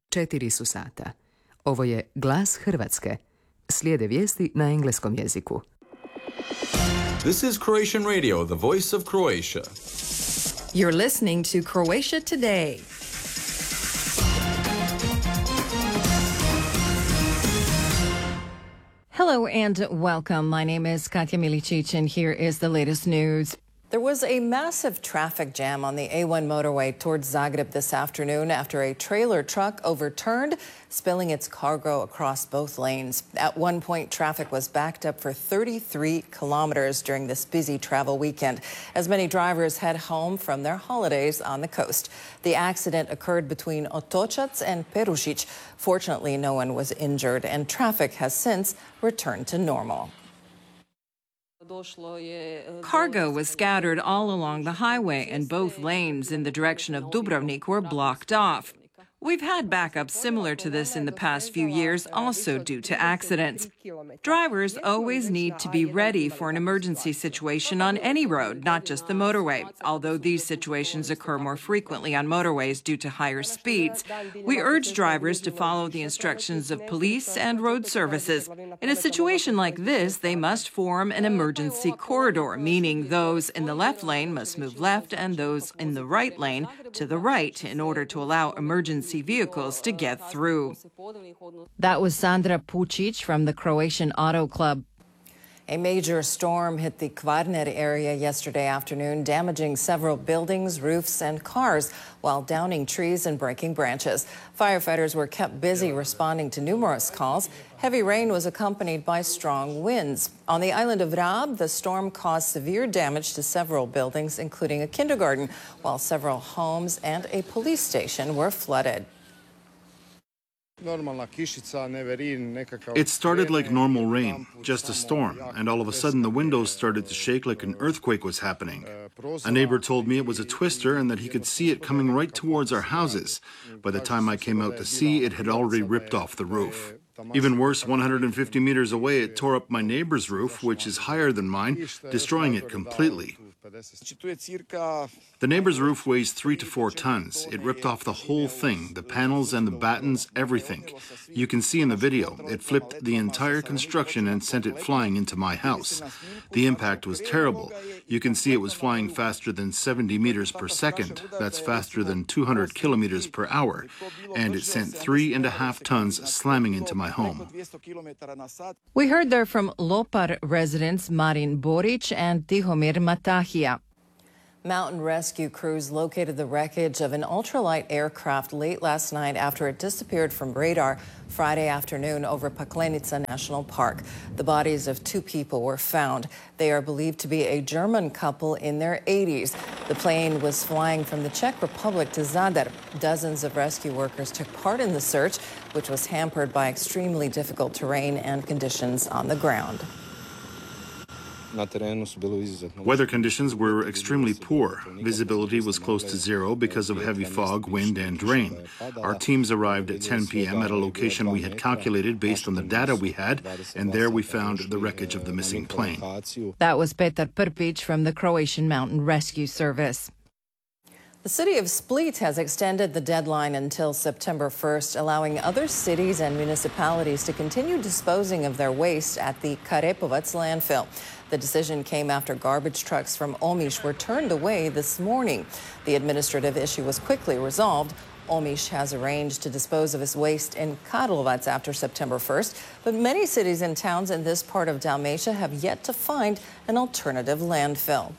4 su sata. Ovo je Glas Hrvatske. Slijede vijesti na engleskom jeziku. This is Croatian Radio, the voice of Croatia. You're listening to Croatia Today. Hello and welcome. My name is Katja Milicic and here is the latest news. There was a massive traffic jam on the A1 motorway towards Zagreb this afternoon after a trailer truck overturned, spilling its cargo across both lanes. At one point, traffic was backed up for 33 kilometers during this busy travel weekend, as many drivers head home from their holidays on the coast. The accident occurred between Otočac and Perušić. Fortunately, no one was injured, and traffic has since returned to normal. Cargo was scattered all along the highway, and both lanes in the direction of Dubrovnik were blocked off. We've had backups similar to this in the past few years, also due to accidents. Drivers always need to be ready for an emergency situation on any road, not just the motorway. Although these situations occur more frequently on motorways due to higher speeds, we urge drivers to follow the instructions of police and road services. In a situation like this, they must form an emergency corridor, meaning those in the left lane must move left and those in the right lane to the right in order to allow emergency vehicles to get through. That was Sandra Pucic from the Croatian Auto Club. A major storm hit the Kvarner area yesterday afternoon, damaging several buildings, roofs, and cars while downing trees and breaking branches. Firefighters were kept busy responding to numerous calls. Heavy rain was accompanied by strong winds. On the island of Rab, the storm caused severe damage to several buildings, including a kindergarten, while several homes and a police station were flooded. It started like normal rain, just a storm, and all of a sudden the windows started to shake like an earthquake was happening. A neighbor told me it was a twister and that he could see it coming right towards our houses. By the time I came out to see, it had already ripped off the roof. Even worse, 150 meters away, it tore up my neighbor's roof, which is higher than mine, destroying it completely. The neighbor's roof weighs 3 to 4 tons. It ripped off the whole thing, the panels and the battens, everything. You can see in the video, it flipped the entire construction and sent it flying into my house. The impact was terrible. You can see it was flying faster than 70 meters per second. That's faster than 200 kilometers per hour. And it sent 3.5 tons slamming into my home. We heard there from Lopar residents Marin Boric and Tihomir Matahija. Mountain rescue crews located the wreckage of an ultralight aircraft late last night after it disappeared from radar Friday afternoon over Paklenica National Park. The bodies of 2 people were found. They are believed to be a German couple in their 80s. The plane was flying from the Czech Republic to Zadar. Dozens of rescue workers took part in the search, which was hampered by extremely difficult terrain and conditions on the ground. Weather conditions were extremely poor. Visibility was close to zero because of heavy fog, wind, and rain. Our teams arrived at 10 p.m. at a location we had calculated based on the data we had, and there we found the wreckage of the missing plane. That was Petar Prpić from the Croatian Mountain Rescue Service. The city of Split has extended the deadline until September 1st, allowing other cities and municipalities to continue disposing of their waste at the Karepovac landfill. The decision came after garbage trucks from Omiš were turned away this morning. The administrative issue was quickly resolved. Omiš has arranged to dispose of its waste in Karlovac after September 1st, but many cities and towns in this part of Dalmatia have yet to find an alternative landfill.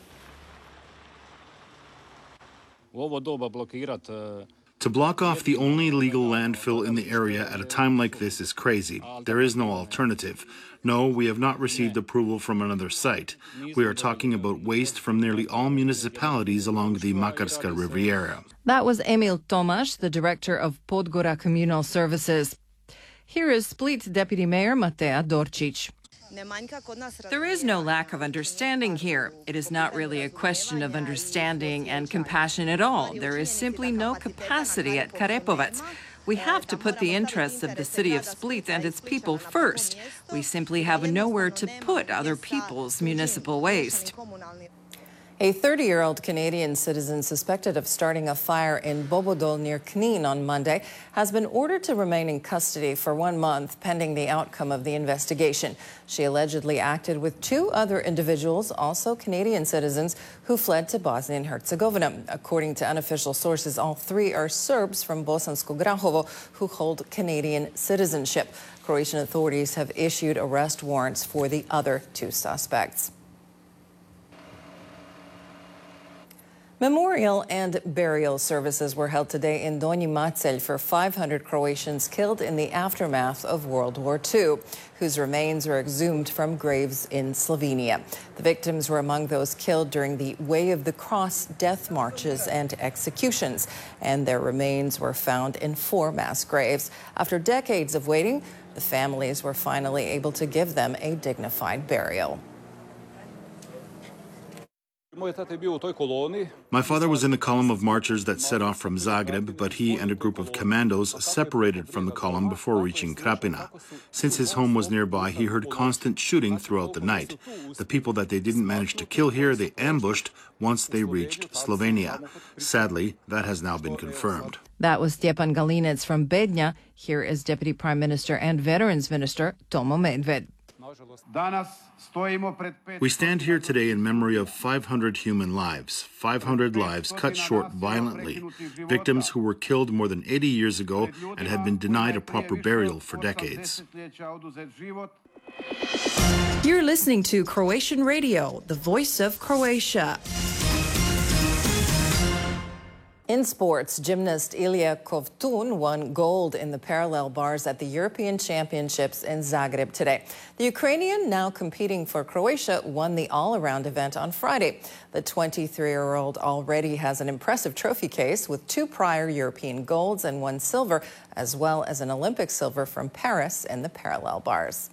To block off the only legal landfill in the area at a time like this is crazy. There is no alternative. No, we have not received approval from another site. We are talking about waste from nearly all municipalities along the Makarska Riviera. That was Emil Tomaš, the director of Podgora Communal Services. Here is Split Deputy Mayor Mateja Dorčić. There is no lack of understanding here. It is not really a question of understanding and compassion at all. There is simply no capacity at Karepovac. We have to put the interests of the city of Split and its people first. We simply have nowhere to put other people's municipal waste. A 30-year-old Canadian citizen suspected of starting a fire in Bobodol near Knin on Monday has been ordered to remain in custody for 1 month pending the outcome of the investigation. She allegedly acted with 2 other individuals, also Canadian citizens, who fled to Bosnia and Herzegovina. According to unofficial sources, all 3 are Serbs from Bosansko Grahovo who hold Canadian citizenship. Croatian authorities have issued arrest warrants for the other 2 suspects. Memorial and burial services were held today in Donji Macelj for 500 Croatians killed in the aftermath of World War II, whose remains were exhumed from graves in Slovenia. The victims were among those killed during the Way of the Cross death marches and executions, and their remains were found in 4 mass graves. After decades of waiting, the families were finally able to give them a dignified burial. My father was in the column of marchers that set off from Zagreb, but he and a group of commandos separated from the column before reaching Krapina. Since his home was nearby, he heard constant shooting throughout the night. The people that they didn't manage to kill here, they ambushed once they reached Slovenia. Sadly, that has now been confirmed. That was Stjepan Galinec from Bednja. Here is Deputy Prime Minister and Veterans Minister Tomo Medved. We stand here today in memory of 500 human lives, 500 lives cut short violently, victims who were killed more than 80 years ago and had been denied a proper burial for decades. You're listening to Croatian Radio, the voice of Croatia. In sports, gymnast Ilija Kovtun won gold in the parallel bars at the European Championships in Zagreb today. The Ukrainian, now competing for Croatia, won the all-around event on Friday. The 23-year-old already has an impressive trophy case with 2 prior European golds and 1 silver, as well as an Olympic silver from Paris in the parallel bars.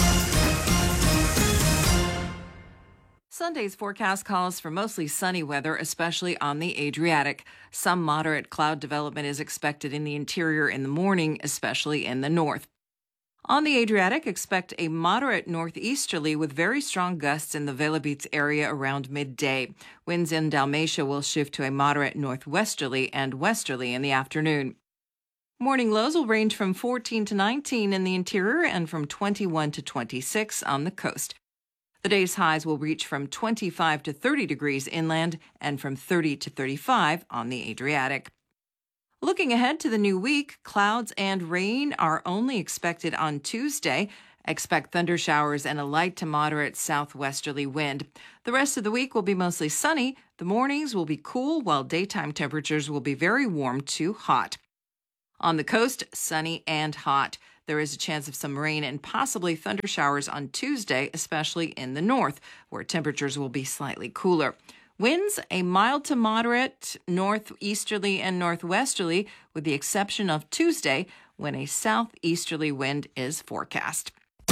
Sunday's forecast calls for mostly sunny weather, especially on the Adriatic. Some moderate cloud development is expected in the interior in the morning, especially in the north. On the Adriatic, expect a moderate northeasterly with very strong gusts in the Velebit area around midday. Winds in Dalmatia will shift to a moderate northwesterly and westerly in the afternoon. Morning lows will range from 14 to 19 in the interior and from 21 to 26 on the coast. The day's highs will reach from 25 to 30 degrees inland and from 30 to 35 on the Adriatic. Looking ahead to the new week, clouds and rain are only expected on Tuesday. Expect thunder showers and a light to moderate southwesterly wind. The rest of the week will be mostly sunny. The mornings will be cool, while daytime temperatures will be very warm to hot. On the coast, sunny and hot. There is a chance of some rain and possibly thunder showers on Tuesday, especially in the north, where temperatures will be slightly cooler. Winds, a mild to moderate northeasterly and northwesterly, with the exception of Tuesday, when a southeasterly wind is forecast.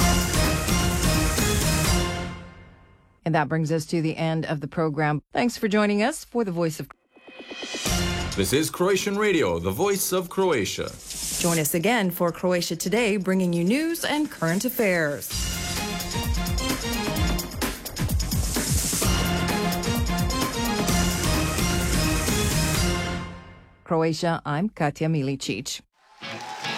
And that brings us to the end of the program. Thanks for joining us for The Voice of This is Croatian Radio, the voice of Croatia. Join us again for Croatia Today, bringing you news and current affairs. Croatia, I'm Katja Milicic.